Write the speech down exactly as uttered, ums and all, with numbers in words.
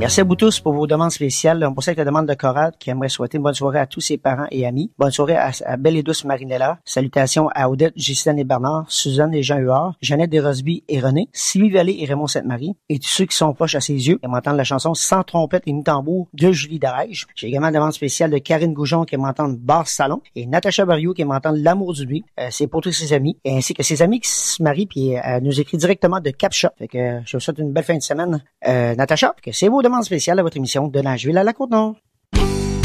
Merci à vous tous pour vos demandes spéciales. On poursuit avec la demande de Corade qui aimerait souhaiter une bonne soirée à tous ses parents et amis. Bonne soirée à, à Belle et Douce Marinella. Salutations à Odette, Ghislaine et Bernard, Suzanne et Jean Huard, Jeannette Desrosby et René, Sylvie Vallée et Raymond Sainte-Marie, et tous ceux qui sont proches à ses yeux et m'entendent la chanson Sans trompette et ni tambour de Julie Darège. J'ai également une demande spéciale de Karine Goujon qui m'entend Basse Salon et Natacha Barriot qui m'entend L'amour du nuit. Euh, c'est pour tous ses amis et ainsi que ses amis qui se marient puis euh, nous écrit directement de Capcha. Fait que euh, je vous souhaite une belle fin de semaine. Euh, Natacha, que c'est vos demandes spéciales à votre émission de Nashville à la Côte-Nord.